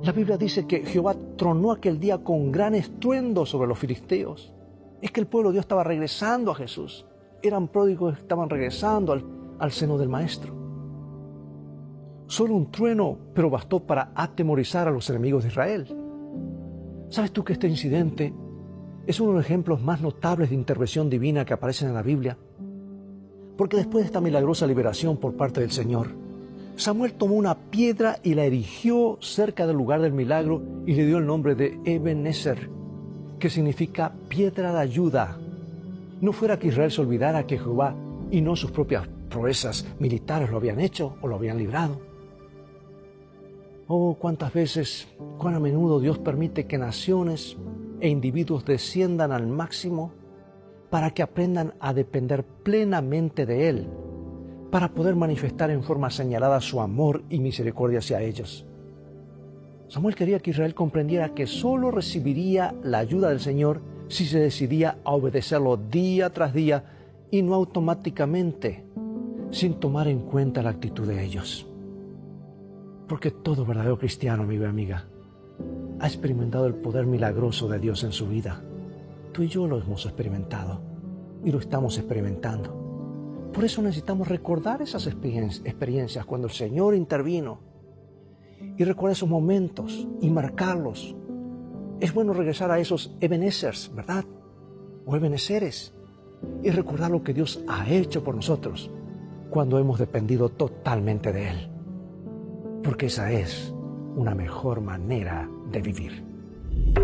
La Biblia dice que Jehová tronó aquel día con gran estruendo sobre los filisteos. Es que el pueblo de Dios estaba regresando a Jesús. Eran pródigos, estaban regresando al seno del Maestro. Solo un trueno, pero bastó para atemorizar a los enemigos de Israel. ¿Sabes tú que este incidente es uno de los ejemplos más notables de intervención divina que aparecen en la Biblia? Porque después de esta milagrosa liberación por parte del Señor, Samuel tomó una piedra y la erigió cerca del lugar del milagro y le dio el nombre de Ebenezer, que significa piedra de ayuda. No fuera que Israel se olvidara que Jehová y no sus propias proezas militares lo habían hecho o lo habían librado. Oh, cuántas veces, cuán a menudo Dios permite que naciones e individuos desciendan al máximo para que aprendan a depender plenamente de Él, para poder manifestar en forma señalada su amor y misericordia hacia ellos. Samuel quería que Israel comprendiera que solo recibiría la ayuda del Señor si se decidía a obedecerlo día tras día y no automáticamente, sin tomar en cuenta la actitud de ellos. Porque todo verdadero cristiano, amigo y amiga, ha experimentado el poder milagroso de Dios en su vida. Tú y yo lo hemos experimentado y lo estamos experimentando. Por eso necesitamos recordar esas experiencias cuando el Señor intervino y recordar esos momentos y marcarlos. Es bueno regresar a esos Ebenezers, ¿verdad? O Ebeneceres y recordar lo que Dios ha hecho por nosotros cuando hemos dependido totalmente de Él. Porque esa es una mejor manera de vivir.